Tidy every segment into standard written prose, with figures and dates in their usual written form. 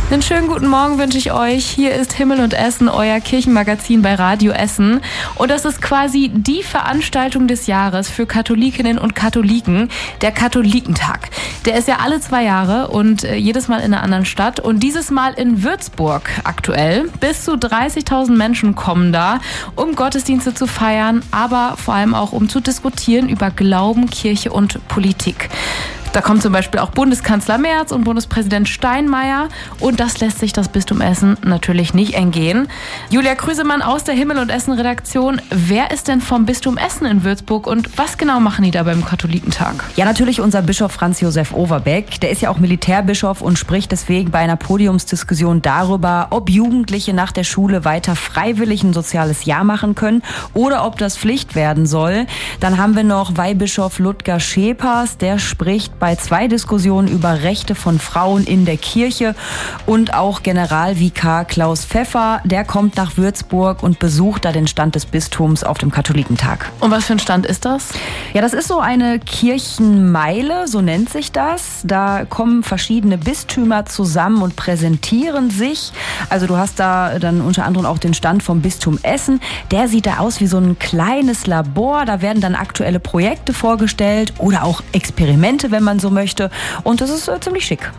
Einen schönen guten Morgen wünsche ich euch. Hier ist Himmel und Essen, euer Kirchenmagazin bei Radio Essen. Und das ist quasi die Veranstaltung des Jahres für Katholikinnen und Katholiken, der Katholikentag. Der ist ja alle 2 Jahre und jedes Mal in einer anderen Stadt. Und dieses Mal in Würzburg aktuell. Bis zu 30.000 Menschen kommen da, um Gottesdienste zu feiern, aber vor allem auch um zu diskutieren über Glauben, Kirche und Politik. Da kommen zum Beispiel auch Bundeskanzler Merz und Bundespräsident Steinmeier. Und das lässt sich das Bistum Essen natürlich nicht entgehen. Julia Krüsemann aus der Himmel und Essen Redaktion. Wer ist denn vom Bistum Essen in Würzburg und was genau machen die da beim Katholikentag? Ja, natürlich unser Bischof Franz Josef Overbeck. Der ist ja auch Militärbischof und spricht deswegen bei einer Podiumsdiskussion darüber, ob Jugendliche nach der Schule weiter freiwillig ein soziales Jahr machen können oder ob das Pflicht werden soll. Dann haben wir noch Weihbischof Ludger Schepers. Der spricht bei 2 Diskussionen über Rechte von Frauen in der Kirche und auch Generalvikar Klaus Pfeffer, der kommt nach Würzburg und besucht da den Stand des Bistums auf dem Katholikentag. Und was für ein Stand ist das? Ja, das ist so eine Kirchenmeile, so nennt sich das. Da kommen verschiedene Bistümer zusammen und präsentieren sich. Also du hast da dann unter anderem auch den Stand vom Bistum Essen. Der sieht da aus wie so ein kleines Labor. Da werden dann aktuelle Projekte vorgestellt oder auch Experimente, wenn man so möchte. Und das ist ziemlich schick.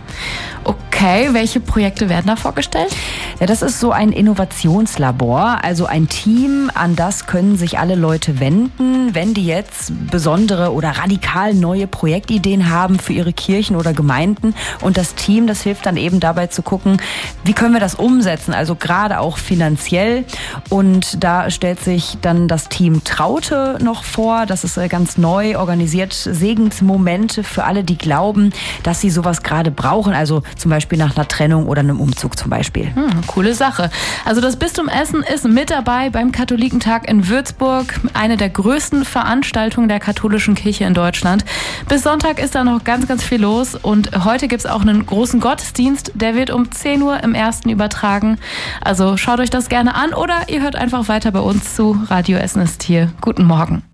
Okay, welche Projekte werden da vorgestellt? Ja, das ist so ein Innovationslabor, also ein Team, an das können sich alle Leute wenden, wenn die jetzt besondere oder radikal neue Projektideen haben für ihre Kirchen oder Gemeinden. Und das Team, das hilft dann eben dabei zu gucken, wie können wir das umsetzen, also gerade auch finanziell. Und da stellt sich dann das Team Traute noch vor. Das ist ganz neu, organisiert Segensmomente für alle, die glauben, dass sie sowas gerade brauchen, also zum Beispiel nach einer Trennung oder einem Umzug zum Beispiel. Coole Sache. Also das Bistum Essen ist mit dabei beim Katholikentag in Würzburg, eine der größten Veranstaltungen der katholischen Kirche in Deutschland. Bis Sonntag ist da noch ganz, ganz viel los und heute gibt es auch einen großen Gottesdienst, der wird um 10 Uhr im Ersten übertragen. Also schaut euch das gerne an oder ihr hört einfach weiter bei uns zu. Radio Essen ist hier. Guten Morgen.